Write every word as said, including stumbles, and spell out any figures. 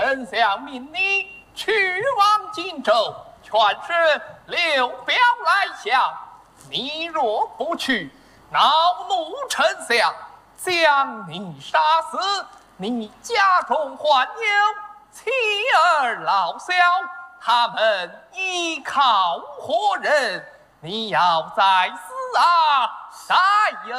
丞相命你去往荆州，劝使刘表来降。你若不去，恼怒丞相，将你杀死。你家中患有妻儿老小，他们依靠何人？你要在死啊，杀有